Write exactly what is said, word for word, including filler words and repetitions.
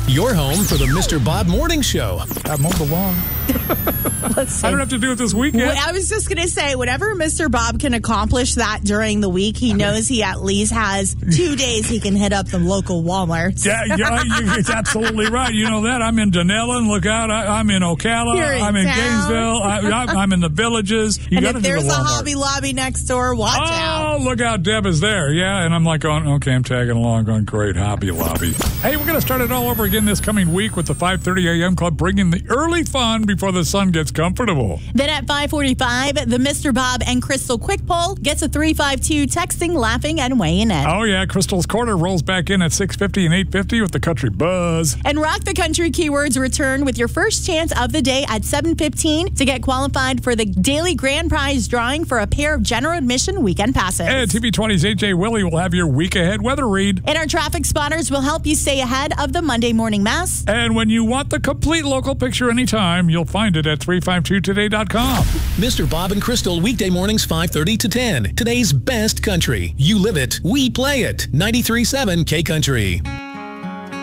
Your home for the Mister Bob Morning Show. I mowed the lawn. I don't have to do it this weekend. Well, I was just going to say, whenever Mister Bob can accomplish that during the week, he knows he at least has two days he can hit up the local Walmarts. Yeah, yeah, you're absolutely right. You know that. I'm in Dunellen. Look out. I, I'm in Ocala. You're in I'm in town. Gainesville. I, I, I'm in the Villages. You And gotta if do the there's a Walmart. Hobby Lobby next door, watch Oh, out. look out, Deb is there. Yeah, and I'm like, going, okay, I'm tagging along, going, great, Hobby Lobby. Hey, we're going to start it all over again this coming week with the five thirty a.m. Club, bringing the early fun before the sun gets comfortable. Then at five forty-five, the Mister Bob and Crystal Quick Poll gets a three five two texting, laughing, and weighing in. Oh, yeah, Crystal's Quarter rolls back in at six fifty and eight fifty with the Country Buzz. And Rock the Country keywords return with your first chance of the day at seven fifteen to get qualified for the daily grand prize drawing for a pair of general admission weekend passes. And T V twenty's A J Willie will have your week ahead weather read. And our traffic spotters will help you stay ahead of the Monday morning mass. And when you want the complete local picture anytime, you'll find it at three five two today dot com. Mister Bob and Crystal, weekday mornings five thirty to ten. Today's best country. You live it, we play it. ninety-three point seven K Country.